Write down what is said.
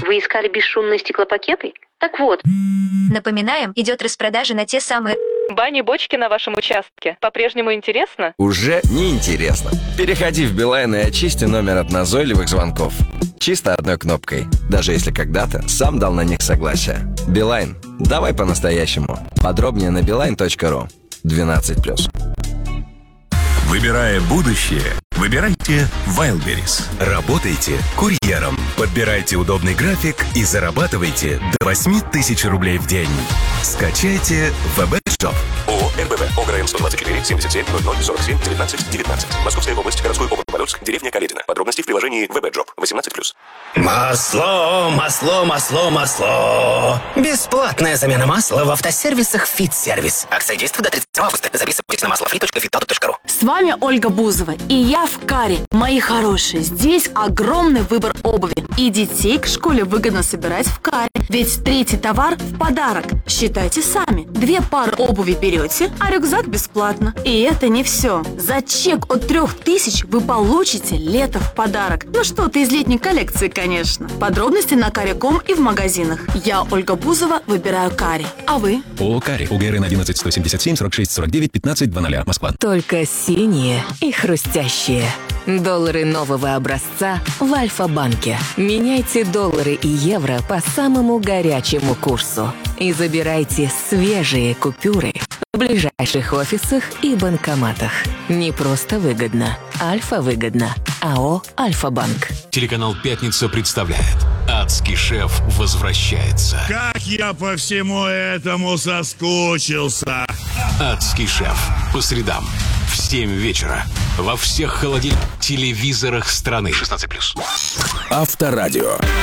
Вы искали бесшумные стеклопакеты? Так вот. Напоминаем, идет распродажа на те самые... Бани-бочки на вашем участке. По-прежнему интересно? Уже не интересно. Переходи в Билайн и очисти номер от назойливых звонков. Чисто одной кнопкой. Даже если когда-то сам дал на них согласие. Билайн. Давай по-настоящему. Подробнее на beeline.ru. 12+. Выбирая будущее, выбирайте Wildberries. Работайте курьером. Подбирайте удобный график и зарабатывайте до 8000 рублей в день. Скачайте VB-Shop. ООО «РБВ». ОГРН 124 77 00 47 19 19. Московская область. Городской округ Подольск. Деревня Каледина. Подробности в приложении VB-Job. 18+. Масло, масло, масло, масло. Бесплатная замена масла в автосервисах «Фит-сервис». Акция действует до 30 августа. Записывайтесь на маслофри.fitauto.ru. С вами Ольга Бузова, и я в Каре. Мои хорошие, здесь огромный выбор обуви. И детей к школе выгодно собирать в Каре, ведь третий товар в подарок. Считайте сами. 2 пары обуви берете, а рюкзак бесплатно. И это не все. За чек от 3000 вы получите лето в подарок. Ну что-то из летней коллекции, конечно. Подробности на Каре.ком и в магазинах. Я, Ольга Бузова, выбираю Каре. А вы? ООО «Каре». УГРН 11 177 46 49 15 00. Москва. Только синие и хрустящие. Доллары нового образца в Альфа-банке. Меняйте доллары и евро по самому горячему курсу. И забирайте свежие купюры в ближайших офисах и банкоматах. Не просто выгодно. Альфа-выгодно. АО «Альфа-банк». Телеканал «Пятница» представляет: «Адский шеф» возвращается. Как я по всему этому соскучился. «Адский шеф» по средам в 7 вечера во всех телевизорах страны. 16+. Авторадио.